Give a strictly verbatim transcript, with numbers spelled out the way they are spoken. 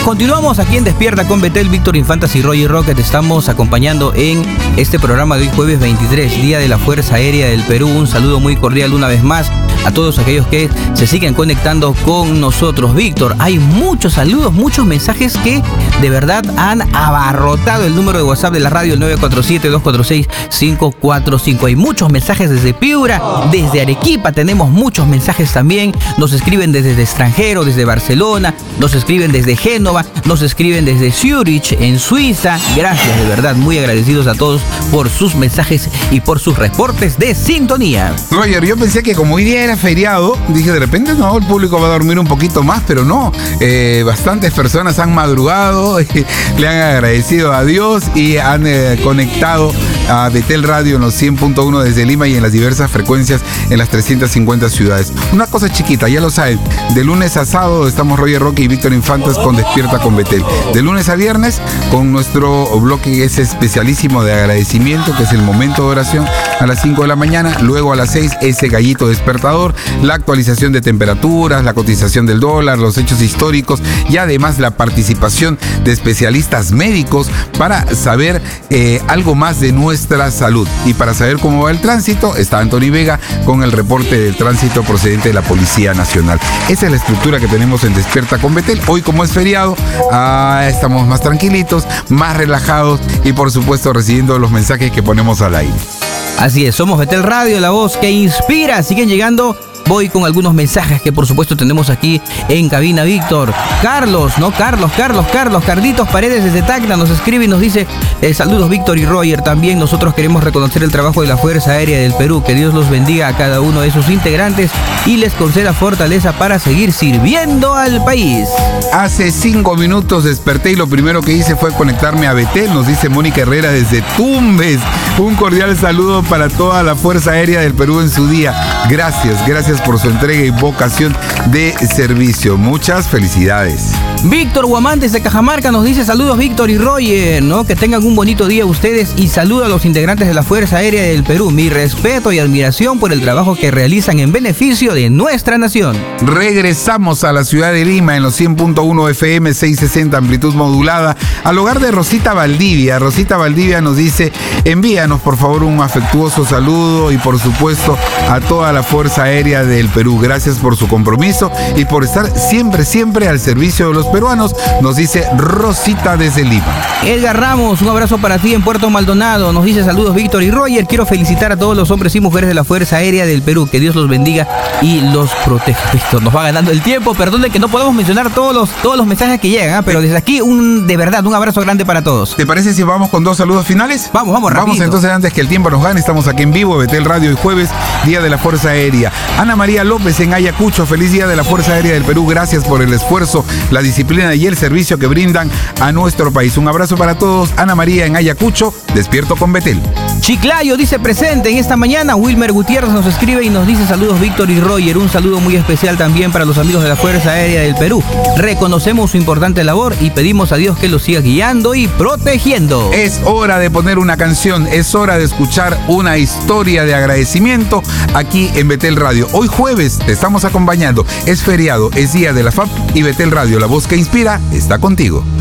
Continuamos aquí en Despierta con Betel, Víctor Infantas y Roger Rocket. Estamos acompañando en este programa de hoy, jueves veintitrés, Día de la Fuerza Aérea del Perú. Un saludo muy cordial una vez más a todos aquellos que se siguen conectando con nosotros. Víctor, hay muchos saludos, muchos mensajes que de verdad han abarrotado el número de WhatsApp de la radio, el nueve cuatro siete, dos cuatro seis, cinco cuatro cinco. Hay muchos mensajes desde Piura, desde Arequipa tenemos muchos mensajes también. Nos escriben desde el extranjero, desde Barcelona, nos escriben desde Génova, nos escriben desde Zurich, en Suiza. Gracias, de verdad, muy agradecidos a todos por sus mensajes y por sus reportes de sintonía. Roger, yo pensé que como hoy día era feriado, dije de repente no, el público va a dormir un poquito más, pero no, eh, bastantes personas han madrugado, eh, le han agradecido a Dios y han eh, conectado a Betel Radio en los cien punto uno desde Lima y en las diversas frecuencias en las trescientas cincuenta ciudades. Una cosa chiquita, ya lo saben, de lunes a sábado estamos Roger Roque y Víctor Infantas con Despierta con Betel. De lunes a viernes con nuestro bloque que es especialísimo de agradecimiento, que es el momento de oración a las cinco de la mañana, luego a las seis ese gallito despertador, la actualización de temperaturas, la cotización del dólar, los hechos históricos y además la participación de especialistas médicos para saber eh, algo más de nuestra salud. Y para saber cómo va el tránsito, está Anthony Vega con el reporte del tránsito procedente de la Policía Nacional. Esa es la estructura que tenemos en Despierta con Betel. Hoy, como es feriado, ah, estamos más tranquilitos, más relajados y por supuesto recibiendo los mensajes que ponemos al aire. Así es, somos Betel Radio, la voz que inspira. Siguen llegando. Voy con algunos mensajes que por supuesto tenemos aquí en cabina, Víctor. Carlos, ¿no? Carlos, Carlos, Carlos, Carlitos Paredes desde Tacna nos escribe y nos dice eh, saludos Víctor y Roger. También nosotros queremos reconocer el trabajo de la Fuerza Aérea del Perú. Que Dios los bendiga a cada uno de sus integrantes y les conceda fortaleza para seguir sirviendo al país. Hace cinco minutos desperté y lo primero que hice fue conectarme a Betel, nos dice Mónica Herrera desde Tumbes. Un cordial saludo para toda la Fuerza Aérea del Perú en su día. Gracias, gracias por su entrega y vocación de servicio. Muchas felicidades. Víctor Guamán desde Cajamarca nos dice saludos Víctor y Roger, ¿no? Que tengan un bonito día ustedes y saludo a los integrantes de la Fuerza Aérea del Perú. Mi respeto y admiración por el trabajo que realizan en beneficio de nuestra nación. Regresamos a la ciudad de Lima en los cien punto uno F M, seiscientos sesenta amplitud modulada, al hogar de Rosita Valdivia. Rosita Valdivia nos dice, envíanos por favor un afectuoso saludo y por supuesto a toda la Fuerza Aérea del Perú. Gracias por su compromiso y por estar siempre, siempre al servicio de los peruanos, nos dice Rosita desde Lima. Edgar Ramos, un abrazo para ti en Puerto Maldonado, nos dice saludos Víctor y Roger. Quiero felicitar a todos los hombres y mujeres de la Fuerza Aérea del Perú, que Dios los bendiga y los proteja. Víctor, nos va ganando el tiempo, perdón de que no podemos mencionar todos los, todos los mensajes que llegan, ¿eh? Pero desde aquí un de verdad un abrazo grande para todos. ¿Te parece si vamos con dos saludos finales? Vamos, vamos, rápido. Vamos entonces antes que el tiempo nos gane, estamos aquí en vivo, Betel Radio, el jueves, Día de la Fuerza Aérea. Ana María López en Ayacucho, feliz Día de la Fuerza Aérea del Perú, gracias por el esfuerzo, la disciplina y el servicio que brindan a nuestro país. Un abrazo para todos. Ana María en Ayacucho, despierto con Betel. Chiclayo dice presente en esta mañana. Wilmer Gutiérrez nos escribe y nos dice saludos Víctor y Roger. Un saludo muy especial también para los amigos de la Fuerza Aérea del Perú. Reconocemos su importante labor y pedimos a Dios que los siga guiando y protegiendo. Es hora de poner una canción, es hora de escuchar una historia de agradecimiento aquí en Betel Radio. Hoy jueves te estamos acompañando, es feriado, es día de la F A P y Betel Radio, la voz que inspira, está contigo.